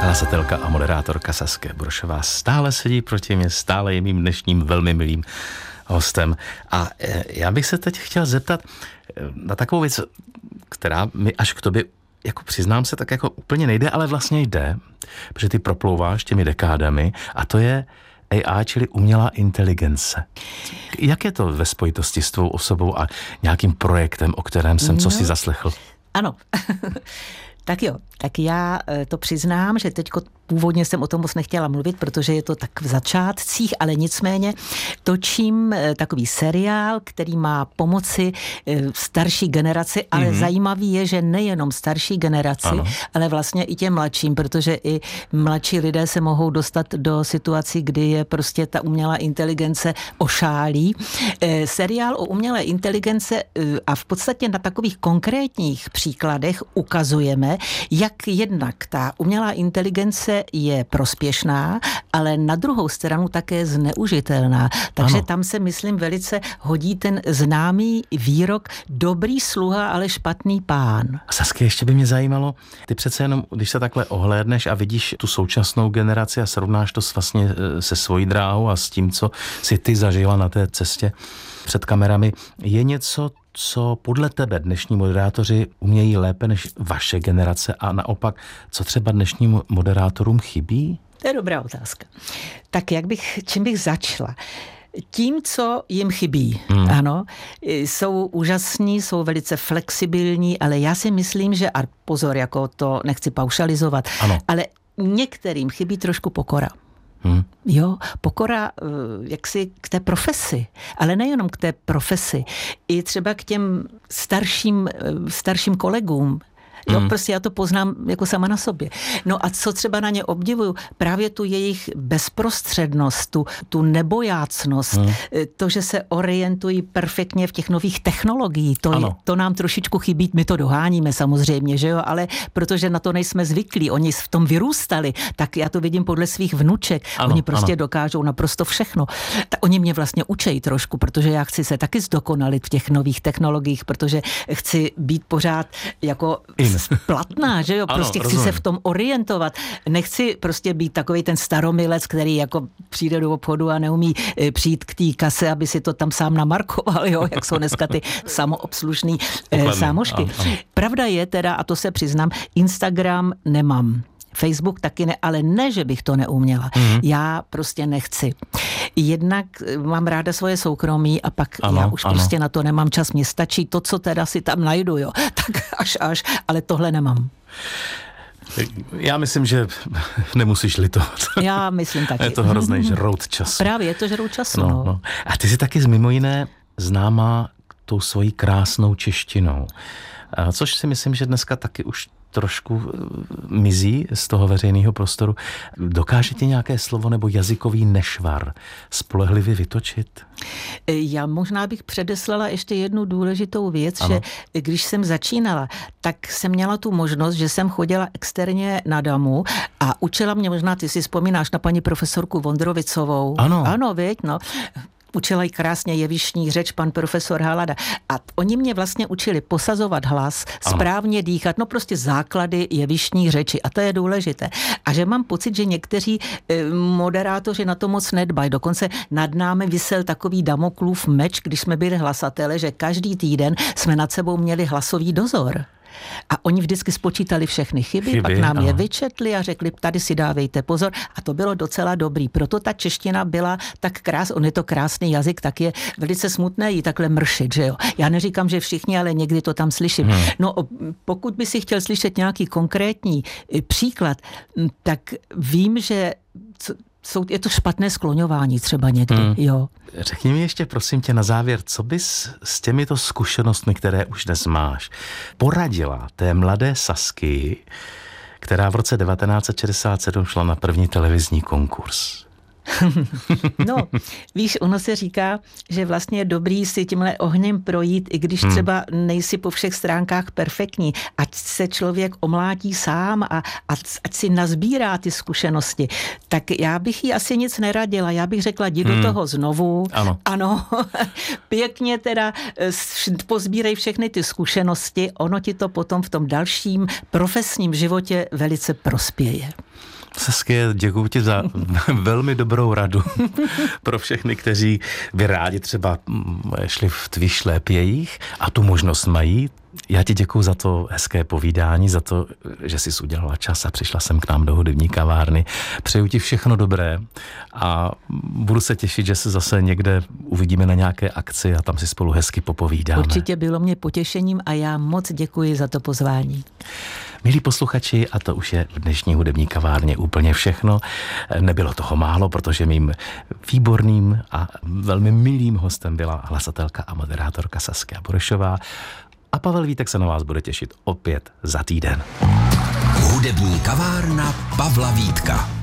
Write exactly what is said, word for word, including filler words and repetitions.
Hlasatelka a moderátorka Saskia Brošová stále sedí proti mě, stále je mým dnešním velmi milým hostem. A já bych se teď chtěl zeptat na takovou věc, která mi až k tobě, jako přiznám se, tak jako úplně nejde, ale vlastně jde, protože ty proplouváš těmi dekádami a to je A I, čili umělá inteligence. Jak je to ve spojitosti s tvou osobou a nějakým projektem, o kterém jsem, co no, si zaslechl? Ano. Tak jo, tak já to přiznám, že teďko původně jsem o tom moc nechtěla mluvit, protože je to tak v začátcích, ale nicméně točím takový seriál, který má pomoci starší generaci, ale mm-hmm. zajímavý je, že nejenom starší generaci, ano. ale vlastně i těm mladším, protože i mladší lidé se mohou dostat do situací, kdy je prostě ta umělá inteligence ošálí. Seriál o umělé inteligence a v podstatě na takových konkrétních příkladech ukazujeme, jak jednak ta umělá inteligence je prospěšná, ale na druhou stranu také zneužitelná. Takže ano. tam se, myslím, velice hodí ten známý výrok dobrý sluha, ale špatný pán. Saskia, ještě by mě zajímalo, ty přece jenom, když se takhle ohlédneš a vidíš tu současnou generaci a srovnáš to vlastně se svojí dráhou a s tím, co si ty zažila na té cestě před kamerami, je něco, co podle tebe dnešní moderátoři umějí lépe než vaše generace a naopak, co třeba dnešním moderátorům chybí? To je dobrá otázka. Tak jak bych, čím bych začala? Tím, co jim chybí, hmm. ano, jsou úžasní, jsou velice flexibilní, ale já si myslím, že, a pozor, jako to nechci paušalizovat, ano. ale některým chybí trošku pokora. Hmm. Jo, pokora jaksi k té profesi, ale nejenom k té profesi, i třeba k těm starším, starším kolegům. Jo, hmm. prostě já to poznám jako sama na sobě. No a co třeba na ně obdivuju, právě tu jejich bezprostřednost, tu, tu nebojácnost, hmm. to, že se orientují perfektně v těch nových technologiích, to, je, to nám trošičku chybí, my to doháníme samozřejmě, že jo, ale protože na to nejsme zvyklí, oni v tom vyrůstali, tak já to vidím podle svých vnuček, ano, oni prostě ano. dokážou naprosto všechno. Tak oni mě vlastně učejí trošku, protože já chci se taky zdokonalit v těch nových technologiích, protože chci být pořád jako platná, že jo, prostě ano, chci rozumím. se v tom orientovat. Nechci prostě být takovej ten staromilec, který jako přijde do obchodu a neumí přijít k té kase, aby si to tam sám namarkoval, jo, jak jsou dneska ty samoobslužný Pokladný. sámošky. Ano, ano. Pravda je teda, a to se přiznám, Instagram nemám. Facebook taky ne, ale ne, že bych to neuměla. Mm-hmm. Já prostě nechci. Jednak mám ráda svoje soukromí a pak ano, já už ano. prostě na to nemám čas. Mně stačí to, co teda si tam najdu, jo. Tak až až, ale tohle nemám. Já myslím, že nemusíš litovat. Já myslím taky. Je to hrozný žrout času. Právě, je to žrout času, no, no. no. A ty jsi taky mimo jiné známá tou svojí krásnou češtinou. Což si myslím, že dneska taky už trošku mizí z toho veřejného prostoru. Dokáže ti nějaké slovo nebo jazykový nešvar spolehlivě vytočit? Já možná bych předeslala ještě jednu důležitou věc, ano. že když jsem začínala, tak jsem měla tu možnost, že jsem chodila externě na Damu a učila mě, možná ty si vzpomínáš na paní profesorku Vondrovicovou. Ano. Ano, věď, no. Učila jí krásně jevištní řeč pan profesor Halada. A oni mě vlastně učili posazovat hlas, ano. správně dýchat, no prostě základy jevištní řeči. A to je důležité. A že mám pocit, že někteří e, moderátoři na to moc nedbají. Dokonce nad námi visel takový Damoklův meč, když jsme byli hlasatele, že každý týden jsme nad sebou měli hlasový dozor. A oni vždycky spočítali všechny chyby, chyby pak nám ano. je vyčetli a řekli, tady si dávejte pozor. A to bylo docela dobrý. Proto ta čeština byla tak krásná, on je to krásný jazyk, tak je velice smutné jí takhle mršit, že jo. Já neříkám, že všichni, ale někdy to tam slyším. Hmm. No, pokud by si chtěl slyšet nějaký konkrétní příklad, tak vím, že Jsou, je to špatné skloňování třeba někdy, hmm. jo. Řekni mi ještě, prosím tě, na závěr, co bys s těmito zkušenostmi, které už dnes máš, poradila té mladé Saskii, která v roce devatenáct set šedesát sedm šla na první televizní konkurs? No, víš, ono se říká, že vlastně je dobrý si tímhle ohněm projít, i když třeba nejsi po všech stránkách perfektní. Ať se člověk omlátí sám a ať, ať si nazbírá ty zkušenosti. Tak já bych jí asi nic neradila. Já bych řekla, jdi hmm. do toho znovu. Ano. Ano, pěkně teda pozbírej všechny ty zkušenosti. Ono ti to potom v tom dalším profesním životě velice prospěje. Saskie, děkuji ti za velmi dobrou radu pro všechny, kteří by rádi třeba šli v tvých šlépějích a tu možnost mají. Já ti děkuji za to hezké povídání, za to, že jsi udělala čas a přišla jsem k nám do hudební kavárny. Přeju ti všechno dobré a budu se těšit, že se zase někde uvidíme na nějaké akci a tam si spolu hezky popovídáme. Určitě bylo mě potěšením a já moc děkuji za to pozvání. Milí posluchači, a to už je v dnešní hudební kavárně úplně všechno. Nebylo toho málo, protože mým výborným a velmi milým hostem byla hlasatelka a moderátorka Saskia Burešová. A Pavel Vítek se na vás bude těšit opět za týden. Hudební kavárna Pavla Vítka.